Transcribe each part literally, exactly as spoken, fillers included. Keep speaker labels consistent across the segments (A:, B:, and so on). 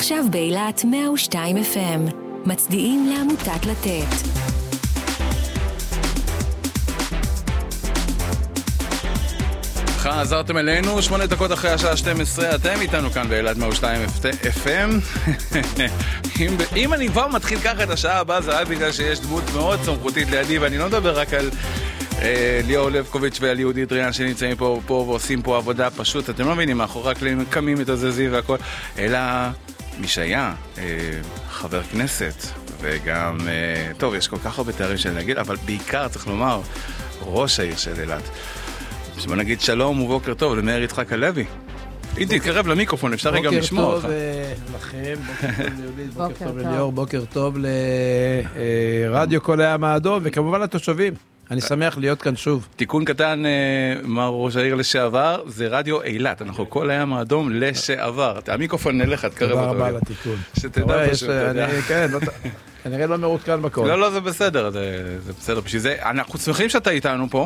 A: עכשיו באילת מאה ושתיים אף אם. מצדיעים לעמותת לתת.
B: חזרתם אלינו, שמונה דקות אחרי השעה שתים עשרה, אתם איתנו כאן באילת מאה ושתיים אף אם. אם, אם אני כבר מתחיל ככה את השעה הבאה, זה רק בגלל שיש דמות מאוד סמכותית לידי, ואני לא מדבר רק על אה, ליאור לבקוביץ' ועל יהודי דריאן שנמצאים פה, פה ועושים פה עבודה פשוט, אתם לא מבינים, מאחורי הקלעים קמים את הזזים והכל, אלא מי שהיה אה, חבר כנסת, וגם, אה, טוב, יש כל כך הרבה תארים שאני אגיד, אבל בעיקר צריך לומר, ראש העיר של אילת. בוא נגיד שלום ובוקר טוב למאיר יצחק הלוי. איתי, תקרב למיקרופון, אפשר רגע לשמוע אותך.
C: בוקר טוב לכם, בוקר טוב ליהודית, בוקר טוב לליאור, בוקר טוב לרדיו כל הים האדום, וכמובן לתושבים. אני שמח להיות כאן שוב.
B: תיקון קטן, מר ראש העיר לשעבר, זה רדיו אילת, אנחנו כל הים האדום לשעבר. המיקרופון נלך, תקרב אותו.
C: תודה רבה על התיקון.
B: שתדע פשוט, אתה יודע.
C: כן, כנראה לא מרותקן בכל.
B: לא, לא, זה בסדר, זה, זה בסדר. בשביל זה, אנחנו שמחים שאתה איתנו פה,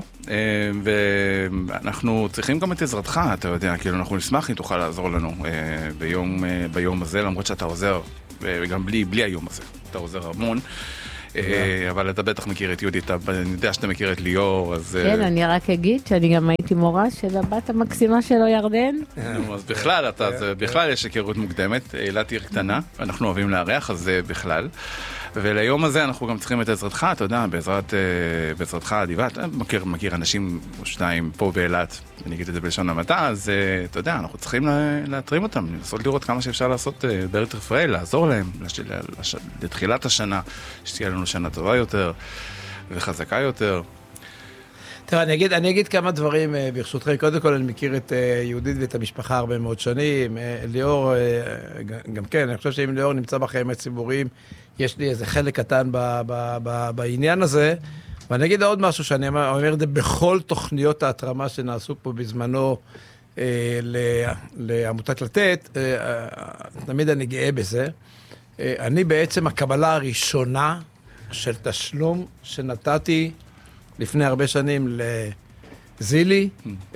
B: ואנחנו צריכים גם את עזרתך, אתה יודע, כאילו אנחנו נשמח אם תוכל לעזור לנו ביום, ביום הזה, למרות שאתה עוזר, וגם בלי, בלי היום הזה, אתה עוזר המון. אבל אתה בטח מכיר את יהודית, אני יודע שאתה מכיר את ליאור, אז...
D: כן, אני רק אגיד שאני גם הייתי מורה של הבת המקסימה שלו ירדן.
B: אז בכלל, בכלל יש היכרות מוקדמת, אילת עיר קטנה, אנחנו אוהבים לארח, אז זה בכלל. וליום הזה אנחנו גם צריכים את עזרתך, אתה יודע, בעזרת, בעזרתך אדיבה, אתה מכיר, מכיר אנשים או שניים פה באילת, אני אגיד את זה בלשון המעטה, אז אתה יודע, אנחנו צריכים להתרים אותם, לנסות לראות כמה שאפשר לעשות בארץ רפאל, לעזור להם לתחילת השנה, שתהיה לנו שנה טובה יותר וחזקה יותר.
C: תראה, אני אגיד, אני אגיד כמה דברים ברשותכם. קודם כל, אני מכיר את יהודית ואת המשפחה הרבה מאוד שנים. ליאור, גם כן, אני חושב שאם ליאור נמצא בחיים הציבוריים, יש לי איזה חלק קטן ב, ב, ב, בעניין הזה. ואני אגיד עוד משהו שאני אומר, אומר את זה בכל תוכניות ההתרמה שנעשו פה בזמנו אה, לעמותת לתת. אה, תמיד אני גאה בזה. אה, אני בעצם הקבלה הראשונה של תשלום שנתתי לפני הרבה שנים לזילי,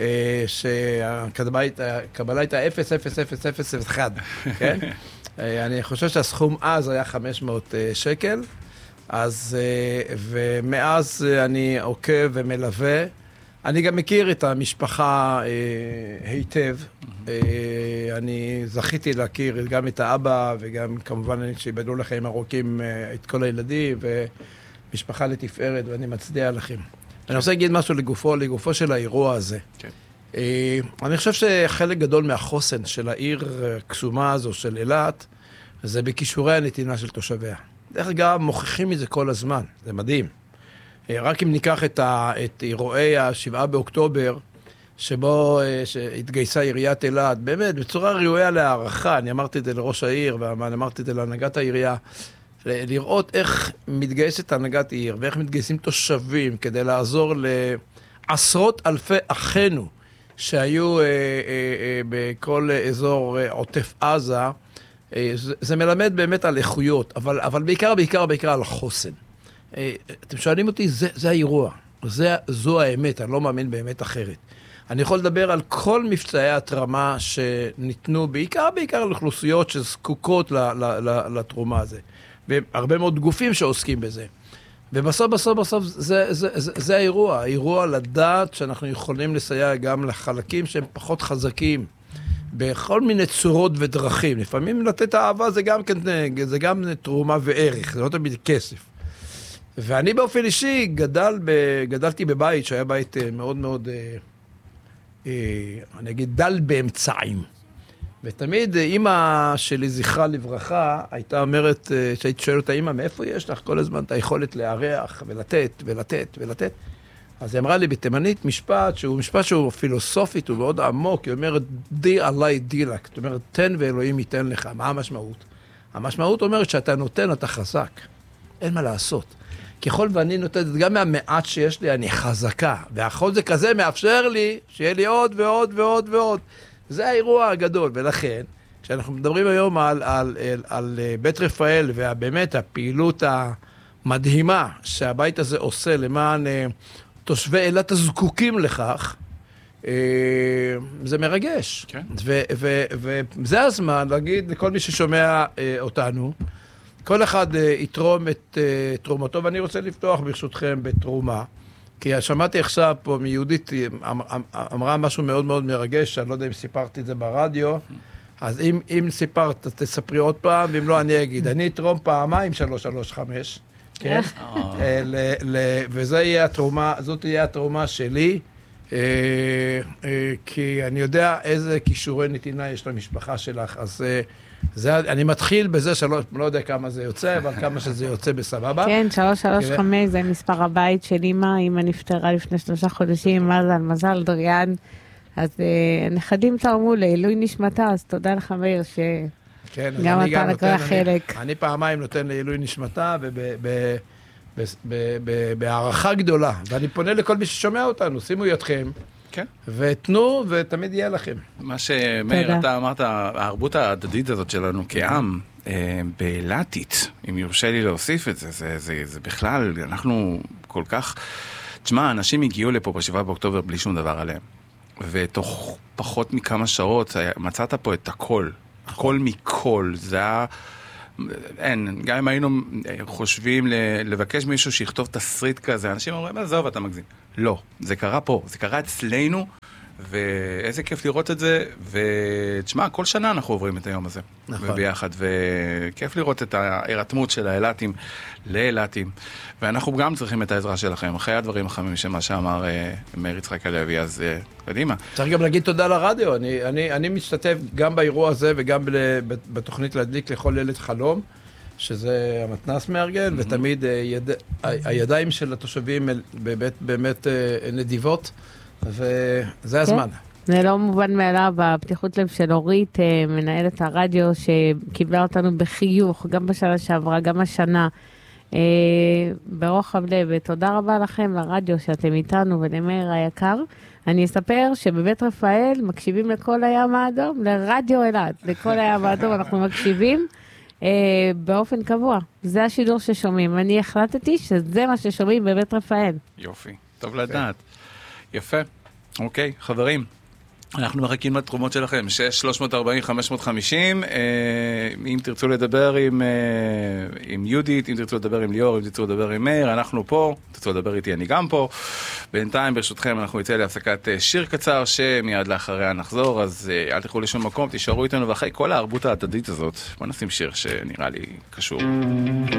C: שהקבלה הייתה אפס אפס אפס אפס אחת, כן? אני חושב שהסכום אז היה חמש מאות שקל, אז, ומאז אני עוקב ומלווה. אני גם מכיר את המשפחה היטב. אני זכיתי להכיר גם את האבא, וגם כמובן שיבדלו לחיים ארוכים את כל הילדים, ומשפחה לתפארת, ואני מצדיע לכם. אני רוצה להגיד משהו לגופו, לגופו של האירוע הזה. Okay. אני חושב שחלק גדול מהחוסן של העיר הקסומה הזו של אילת, זה בכישורי הנתינה של תושביה. דרך אגב, מוכיחים מזה כל הזמן, זה מדהים. רק אם ניקח את, ה, את אירועי השבעה באוקטובר, שבו התגייסה עיריית אילת, באמת, בצורה ראויה להערכה, אני אמרתי את זה לראש העיר, ואני אמרתי את זה להנהגת העירייה, לראות איך מתגייסת הנהגת עיר, ואיך מתגייסים תושבים כדי לעזור לעשרות אלפי אחינו שהיו אה, אה, אה, בכל אזור אה, עוטף עזה. אה, זה, זה מלמד באמת על איכויות, אבל, אבל בעיקר, בעיקר, בעיקר על החוסן. אה, אתם שואלים אותי, זה, זה האירוע, זה, זו האמת, אני לא מאמין באמת אחרת. אני יכול לדבר על כל מבצעי התרמה שניתנו, בעיקר, בעיקר לאוכלוסיות שזקוקות ל, ל, ל, לתרומה הזה. והרבה מאוד גופים שעוסקים בזה. ובסוף, בסוף, בסוף, זה, זה, זה, זה האירוע. האירוע לדעת שאנחנו יכולים לסייע גם לחלקים שהם פחות חזקים, בכל מיני צורות ודרכים. לפעמים לתת אהבה זה גם, זה גם תרומה וערך, זה לא תמיד כסף. ואני באופן אישי גדל ב, גדלתי בבית שהיה בית מאוד מאוד, אה, אה, אני אגיד, דל באמצעים. ותמיד אמא שלי, זכרה לברכה, הייתה אומרת, שהייתי שואל אותה, אמא, מאיפה יש לך כל הזמן את היכולת להריח ולתת ולתת ולתת? אז היא אמרה לי בתימנית משפט, שהוא משפט שהוא פילוסופית, הוא מאוד עמוק, היא אומרת, די עלי דילק, זאת אומרת, תן ואלוהים ייתן לך. מה המשמעות? המשמעות אומרת שאתה נותן, אתה חזק. אין מה לעשות. ככל ואני נותנת, גם מהמעט שיש לי, אני חזקה. והחוזק הזה מאפשר לי שיהיה לי עוד ועוד ועוד ועוד. זה האירוע הגדול, ולכן, כשאנחנו מדברים היום על, על, על, על בית רפאל, ובאמת הפעילות המדהימה שהבית הזה עושה למען תושבי אילת הזקוקים לכך, זה מרגש.
B: כן.
C: וזה הזמן להגיד לכל מי ששומע אותנו, כל אחד יתרום את תרומתו, ואני רוצה לפתוח ברשותכם בתרומה, כי שמעתי עכשיו פה מיהודית, אמרה משהו מאוד מאוד מרגש, אני לא יודע אם סיפרתי את זה ברדיו, אז אם, אם סיפרת, תספרי עוד פעם, ואם לא, אני אגיד. אני אתרום פעמיים שלוש שלוש חמש, כן? ל, ל, וזה יהיה התרומה, זאת תהיה התרומה שלי, כי אני יודע איזה כישורי נתינה יש למשפחה שלך, אז זה, אני מתחיל בזה שלוש, לא יודע כמה זה יוצא, אבל כמה שזה יוצא בסבבה.
D: כן, שלוש שלוש חמש זה מספר הבית של אמא, אמא נפטרה לפני שלושה חודשים, מזל, מזל, דוריאן. אז הנכדים תרמו לעילוי נשמתה, אז תודה לך מאיר, שגם אתה לקרוא חלק.
C: אני פעמיים נותן לעילוי נשמתה, ובהערכה גדולה, ואני פונה לכל מי ששומע אותנו, שימו ידכם, ותנו, ותמיד יהיה לכם.
B: מה שמאיר, אתה אמרת, הערבות ההדדית הזאת שלנו כעם, באילתית, אם יורשה לי להוסיף את זה, זה בכלל, אנחנו כל כך, תשמע, אנשים הגיעו לפה בשבעה באוקטובר בלי שום דבר עליהם. ותוך פחות מכמה שעות מצאת פה את הכל, הכל מכל, זה היה, אין, גם אם היינו חושבים לבקש מישהו שיכתוב תסריט כזה, אנשים אומרים, עזוב, אתה מגזים. לא, זה קרה פה, זה קרה אצלנו, ואיזה כיף לראות את זה, ותשמע, כל שנה אנחנו עוברים את היום הזה, נכון. וביחד, וכיף לראות את ההירתמות של האילתים לאילתים, ואנחנו גם צריכים את העזרה שלכם, אחרי הדברים החמים שמה שאמר מאיר יצחק הלוי, אז קדימה.
C: צריך גם להגיד תודה לרדיו, אני, אני, אני משתתף גם באירוע הזה, וגם בתוכנית להדליק לכל ילד חלום, שזה המתנ"ס מארגן, mm-hmm. ותמיד יד, הידיים של התושבים באמת, באמת נדיבות, וזה הזמן.
D: זה לא מובן מאליו, הפתיחות לב של אורית, מנהלת הרדיו, שקיבלה אותנו בחיוך, גם בשנה שעברה, גם השנה, ברוחב לב, ותודה רבה לכם לרדיו שאתם איתנו ולמאיר היקר. אני אספר שבבית רפאל מקשיבים לכל הים האדום, לרדיו אלעד, לכל הים האדום אנחנו מקשיבים באופן קבוע. זה השידור ששומעים, ואני החלטתי שזה מה ששומעים בבית רפאל.
B: יופי, טוב לדעת. יפה. אוקיי, חברים, אנחנו מחכים לתרומות שלכם, שש שלוש ארבעים חמש חמישים, אם תרצו לדבר עם, עם יהודית, אם תרצו לדבר עם ליאור, אם תרצו לדבר עם מאיר, אנחנו פה, תרצו לדבר איתי, אני גם פה. בינתיים, ברשותכם, אנחנו יצא להפסקת שיר קצר, שמיד לאחריה נחזור, אז אל תלכו לשום מקום, תישארו איתנו, ואחרי כל הערבות ההדדית הזאת, בוא נשים שיר שנראה לי קשור.